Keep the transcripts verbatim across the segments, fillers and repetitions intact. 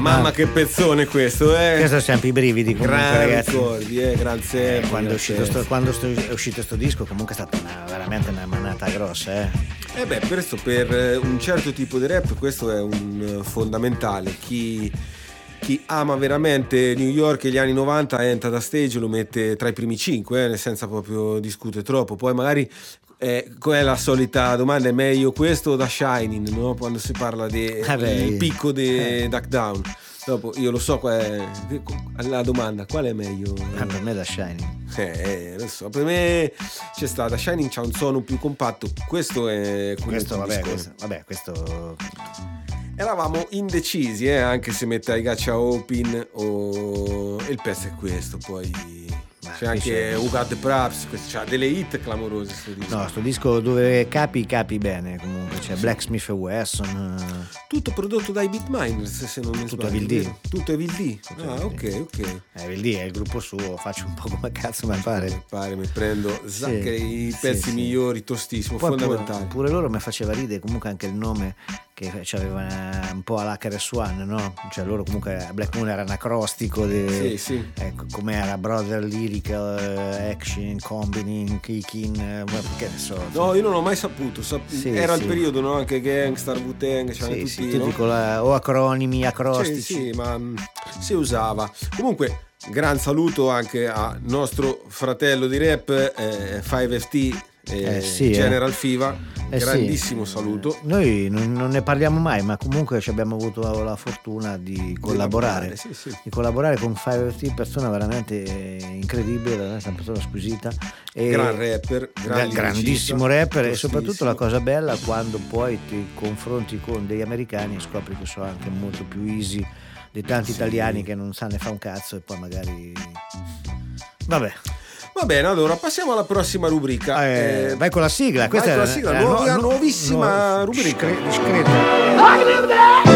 Mamma che pezzone questo, eh. Questo è sempre i brividi comunque, gran ragazzi. ricordi, eh, gran sempre, eh, quando, è gran uscito sempre. sto, quando sto, è uscito sto disco comunque è stata una, veramente una manata grossa, eh. Eh beh, questo per un certo tipo di rap questo è un fondamentale. Chi, chi ama veramente New York e gli anni novanta entra da stage e lo mette tra i primi cinque, eh, senza proprio discutere troppo. Poi magari eh, qual è la solita domanda? È meglio questo o da Shining, no? Quando si parla del Ah, picco di eh. Duck Down. Dopo io lo so qual è la domanda, qual è meglio? Ah, per me da Shining. Eh, lo so, per me c'è stata Shining, c'ha un suono più compatto. Questo è Questo vabbè, questo, vabbè, questo eravamo indecisi, eh, anche se mette ai Gacha Open o il pezzo è questo, poi c'è anche c'è... Who Got the Props, c'ha delle hit clamorose sto disco. No, sto disco dove capi capi bene comunque, c'è Blacksmith e Wesson. Tutto prodotto dai Beatminers, se non mi Tutto sbaglio. Evil D. Tutto Evil D. Tutto Ah, Evil D. ok, ok. Eh, Evil D è il gruppo suo, faccio un po' come cazzo mi pare. Mi pare, mi prendo Sì, i pezzi sì, sì. migliori, tostissimo, Poi fondamentale. Pure, pure loro mi faceva ridere comunque anche il nome che aveva un po' all'H R S One, no? Cioè loro comunque Black Moon era un acrostico di, Sì, sì. Ecco, come era Brother Lyrical, Action, Combining, Kicking, eh, perché ne so. No, io non l'ho mai saputo. Sap- Sì, era sì. il periodo, no? Anche Gangstar, Wu-Tang, c'erano Sì, tutti, sì, tutti no? con la- o acronimi, Sì, acrostici. sì, ma mh, si usava. Comunque, gran saluto anche a nostro fratello di rap, eh, cinque F T, eh, Eh, sì, General eh. Fiva. Eh, Grandissimo sì. saluto. Noi non, non ne parliamo mai, ma comunque ci abbiamo avuto la fortuna di collaborare. lavorare, sì, sì. Di collaborare con cinque F T, persona veramente incredibile, veramente una persona squisita. E Gran rapper, gran grandissimo lyricista, rapper, e tostissimo. soprattutto la cosa bella quando poi ti confronti con degli americani e scopri che sono anche molto più easy di tanti Sì. italiani che non sanno ne fa un cazzo e poi magari vabbè. Va bene, allora passiamo alla prossima rubrica. Eh, Eh, vai con la sigla, vai questa con è la sigla, è nuova- nu- nuovissima nu- rubrica. discre- discreta.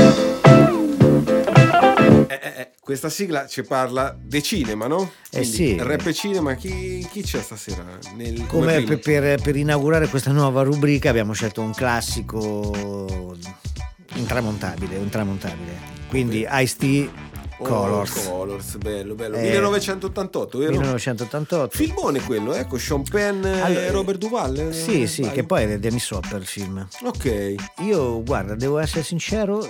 eh, eh, eh, questa sigla ci parla di cinema, no? Eh, Quindi, sì. Rap e cinema, chi, chi c'è stasera? Nel, Come primo? per, per- per inaugurare questa nuova rubrica abbiamo scelto un classico intramontabile, intramontabile. Quindi Ice-T, Oh, Colors, Colors, bello, bello. Eh, millenovecentottantotto, vero? millenovecentottantotto. Filmone quello, ecco, Sean Penn e Allora, Robert Duvall. eh, Sì, sì, vai. che poi è Dennis Hopper il film. Ok. Io, guarda, devo essere sincero,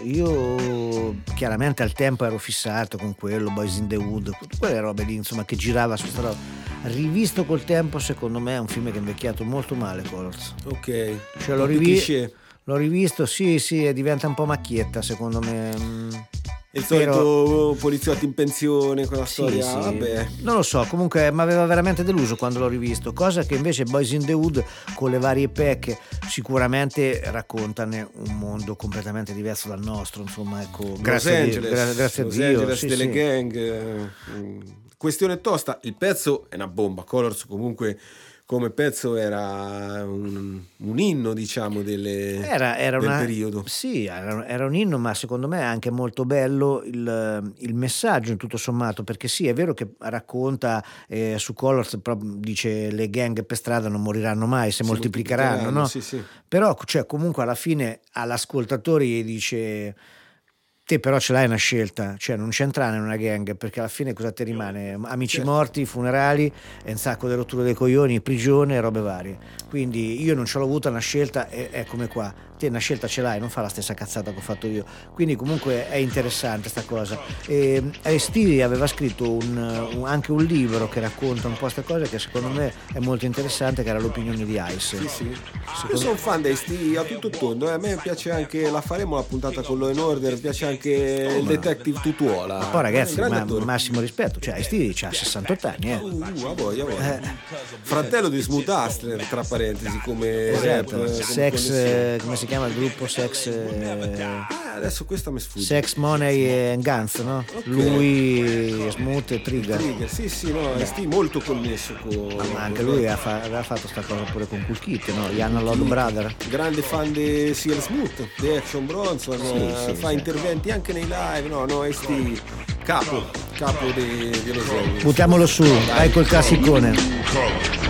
io chiaramente al tempo ero fissato con quello, Boys in the Wood, tutte quelle robe lì, insomma, che girava su sta roba. Rivisto col tempo, secondo me è un film che è invecchiato molto male, Colors. Ok. Cioè, l'ho, Un po' più rivi- cliché. l'ho rivisto, sì, sì, e diventa un po' macchietta, secondo me. mm. Il Però- solito poliziotto in pensione, quella Sì, storia. sì. Vabbè. Non lo so, comunque mi aveva veramente deluso quando l'ho rivisto, cosa che invece Boys in the Hood con le varie pecche sicuramente raccontano un mondo completamente diverso dal nostro, insomma, ecco, Los grazie, a Dio, Angeles, gra- grazie a Los Dio. Angeles sì, delle sì. gang. eh, mm. Questione tosta, il pezzo è una bomba. Colors comunque come pezzo era un, un inno, diciamo, delle, Era, era del una, periodo. Sì, era, era un inno, ma secondo me è anche molto bello il, il messaggio in tutto sommato, perché sì, è vero che racconta eh, su Colors, proprio dice le gang per strada non moriranno mai, se Si moltiplicheranno, no? Sì, sì. Però cioè, comunque alla fine all'ascoltatore gli dice te però ce l'hai una scelta, cioè non c'entrare in una gang, perché alla fine cosa ti rimane? Amici Certo. morti, funerali e un sacco di rotture dei coglioni, prigione e robe varie. Quindi io non ce l'ho avuta una scelta, e è come qua, te una scelta ce l'hai, non fa la stessa cazzata che ho fatto io. Quindi comunque è interessante sta cosa. E Stevie aveva scritto un, un- anche un libro che racconta un po' queste cose, che secondo me è molto interessante, che era l'opinione di Ice. Sì, sì. Io sono un fan dei sti a tutto tondo, eh. A me piace anche, la faremo la puntata con Law and Order, mi piace anche il detective Tutuola. Poi ragazzi, Grande ma, attore. massimo rispetto, cioè Stevie ha sessantotto anni, eh. Uh, uh, a voglia, a voglia. Fratello di Smooth Hustler, tra parentesi, come Esatto, rap, come Sex, connessione. eh, come si chiama il gruppo? Sex, eh, Ah, adesso questa mi sfugge. Sex Money and Guns, no? Ok. Lui, Smooth e Trigger. Trigger, sì, sì, no, è sti molto connesso con. Ma anche con- lui ha fa- aveva fatto sta cosa pure con Cool Kid, no? Gli Analog Brother. Grande fan di C L Smooth, di Action Bronson, Sì, eh, sì, fa sì. interventi anche nei live, no, no, è sti capo, capo di, di Los Angeles. Buttiamolo su, vai col classicone. Colors.